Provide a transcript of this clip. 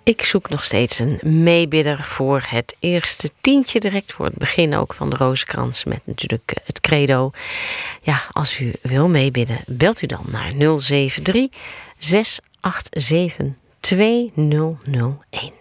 Ik zoek nog steeds een meebidder voor het eerste tientje, direct voor het begin ook van de Rozenkrans, met natuurlijk het credo. Ja, als u wil meebidden, belt u dan naar 073 687 2001.